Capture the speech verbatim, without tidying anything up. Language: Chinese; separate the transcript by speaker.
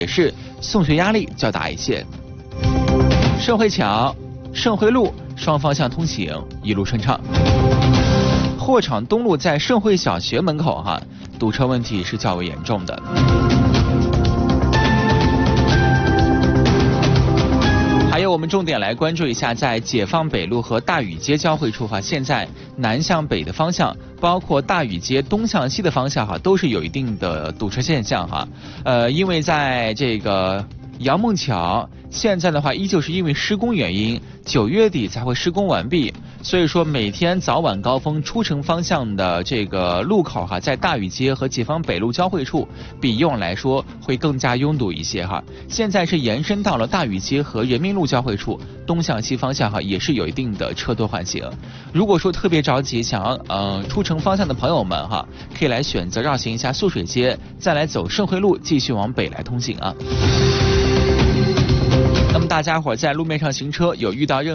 Speaker 1: 也是送学压力较大一些。盛汇桥、盛汇路双方向通行一路顺畅。货场东路在盛汇小学门口哈，堵车问题是较为严重的。还有我们重点来关注一下，在解放北路和大禹街交汇处哈，现在南向北的方向，包括大禹街东向西的方向哈，都是有一定的堵车现象哈。呃，因为在这个杨孟桥现在的话，依旧是因为施工原因，九月底才会施工完毕，所以说每天早晚高峰出城方向的这个路口哈，在大禹街和解放北路交汇处，比以往来说会更加拥堵一些哈。现在是延伸到了大禹街和人民路交汇处，东向西方向哈，也是有一定的车多缓行。如果说特别着急想要呃出城方向的朋友们哈，可以来选择绕行一下素水街，再来走盛汇路，继续往北来通行啊。那么大家伙在路面上行车有遇到任